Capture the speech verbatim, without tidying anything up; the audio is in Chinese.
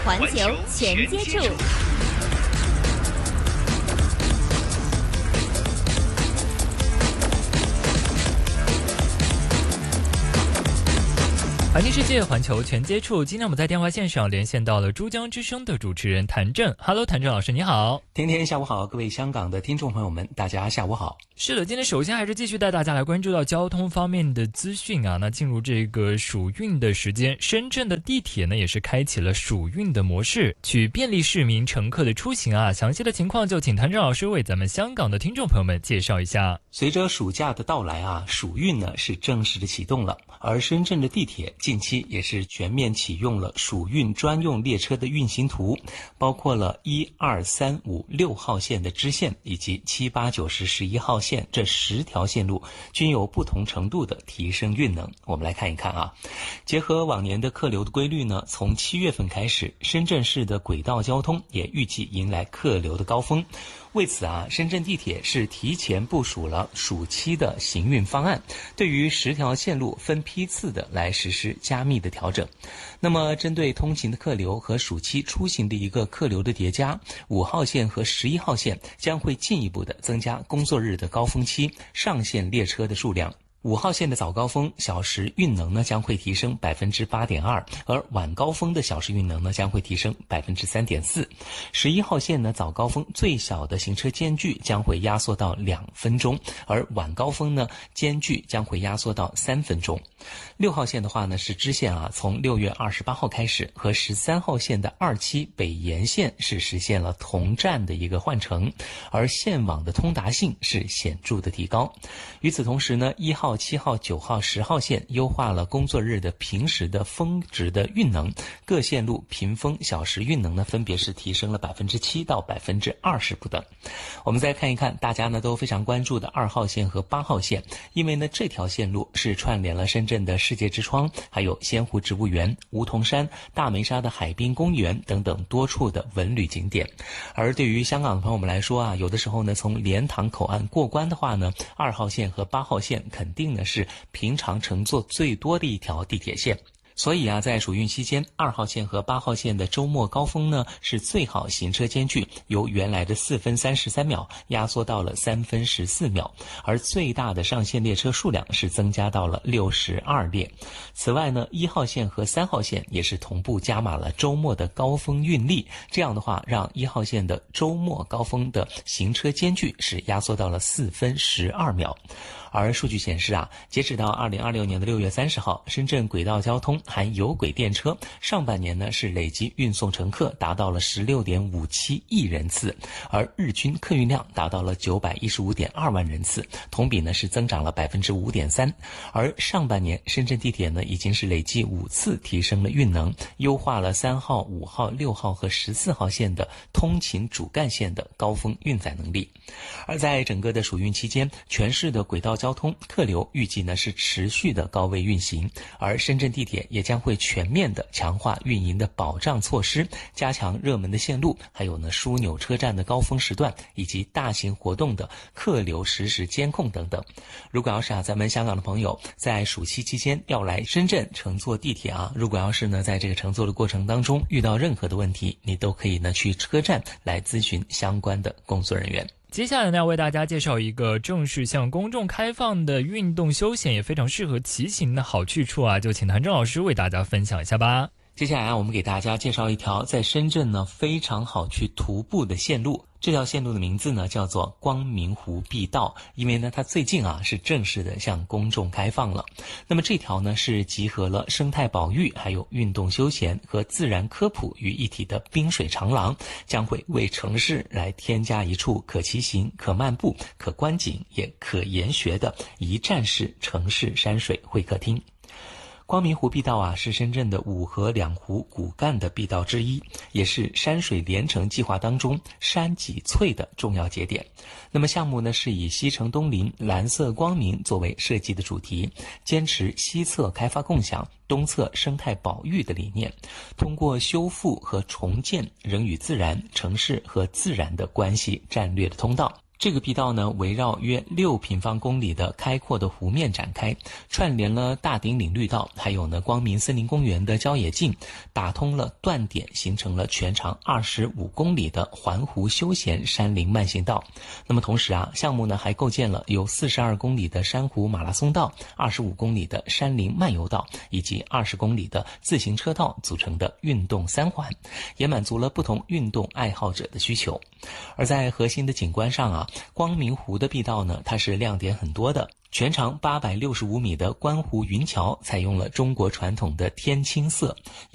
环球全接触。 环境世界，环球全接触。今天我们在电话线上连线到了珠江之声的主持人谭震。Hello， 谭震老师，你好。 天天下午好，各位香港的听众朋友们，大家下午好。 是的，今天首先还是继续带大家来关注到交通方面的资讯啊。那进入这个暑运的时间，深圳的地铁呢也是开启了暑运的模式，去便利市民乘客的出行啊。详细的情况就请谭震老师为咱们香港的听众朋友们介绍一下。 随着暑假的到来啊，暑运呢是正式的启动了，而深圳的地铁近期也是全面启用了暑运专用列车的运行图，包括了一二三五六号线的支线以及七八九十十一号线这十条线路均有不同程度的提升运能。我们来看一看啊，结合往年的客流的规律呢，从七月份开始，深圳市的轨道交通也预计迎来客流的高峰。为此啊，深圳地铁是提前部署了暑期的行运方案，对于十条线路分批次的来实施加密的调整。那么针对通勤的客流和暑期出行的一个客流的叠加，五号线和十一号线将会进一步的增加工作日的高峰期上线列车的数量。五号线的早高峰小时运能呢将会提升 百分之八点二， 而晚高峰的小时运能呢将会提升 百分之三点四。 十一号线呢早高峰最小的行车间距将会压缩到两分钟，而晚高峰呢间距将会压缩到三分钟。六号线的话呢是支线啊，从六月二十八号开始和十三号线的二期北延线是实现了同站的一个换乘，而线网的通达性是显著的提高。与此同时呢，一号七号九号十号线优化了工作日的平时的峰值的运能，各线路平峰小时运能呢分别是提升了 百分之七 到 百分之二十 不等。我们再看一看大家呢都非常关注的二号线和八号线，因为呢这条线路是串联了深圳的世界之窗，还有仙湖植物园、梧桐山、大梅沙的海滨公园等等多处的文旅景点。而对于香港的朋友们来说啊，有的时候呢从莲塘口岸过关的话呢，二号线和八号线肯定呢是平常乘坐最多的一条地铁线。所以啊，在暑运期间，二号线和八号线的周末高峰呢，是最好行车间距由原来的四分三十三秒压缩到了三分十四秒，而最大的上线列车数量是增加到了六十二列。此外呢，一号线和三号线也是同步加码了周末的高峰运力，这样的话，让一号线的周末高峰的行车间距是压缩到了四分十二秒。而数据显示啊，截止到二零二六年的六月三十号，深圳轨道交通含有轨电车上半年呢是累计运送乘客达到了 十六点五七亿人次，而日均客运量达到了 九百一十五点二万人次，同比呢是增长了 百分之五点三。 而上半年深圳地铁呢已经是累计五次提升了运能，优化了三号、五号、六号和十四号线的通勤主干线的高峰运载能力。而在整个的暑运期间，全市的轨道交通客流预计呢是持续的高位运行，而深圳地铁也将会全面的强化运营的保障措施，加强热门的线路，还有呢枢纽车站的高峰时段以及大型活动的客流实时监控等等。如果要是啊咱们香港的朋友在暑期期间要来深圳乘坐地铁啊，如果要是呢在这个乘坐的过程当中遇到任何的问题，你都可以呢去车站来咨询相关的工作人员。 接下来呢，要为大家介绍一个正式向公众开放的运动休闲，也非常适合骑行的好去处啊，就请谭震老师为大家分享一下吧。 接下来啊，我们给大家介绍一条在深圳呢非常好去徒步的线路。这条线路的名字呢叫做光明湖碧道，因为呢它最近啊是正式的向公众开放了。那么这条呢是集合了生态保育、还有运动休闲和自然科普于一体的滨水长廊，将会为城市来添加一处可骑行、可漫步、可观景也可研学的一站式城市山水会客厅。光明湖碧道啊，是深圳的五河两湖骨干的碧道之一，也是山水连城计划当中山脊翠的重要节点。那么项目呢，是以西城东邻、蓝色光明作为设计的主题，坚持西侧开发共享、东侧生态保育的理念，通过修复和重建人与自然、城市和自然的关系战略的通道， 这个碧道呢，围绕约六平方公里的开阔的湖面展开，串联了大顶岭绿道，还有呢光明森林公园的郊野径，打通了断点，形成了全长二十五公里的环湖休闲山林慢行道。那么同时啊，项目呢还构建了有四十二公里的珊瑚马拉松道、二十五公里的山林漫游道以及二十公里的自行车道组成的运动三环，也满足了不同运动爱好者的需求。而在核心的景观上啊，光明湖的碧道呢，它是亮点很多的。全长八百六十五米的观湖云桥采用了中国传统的天青色，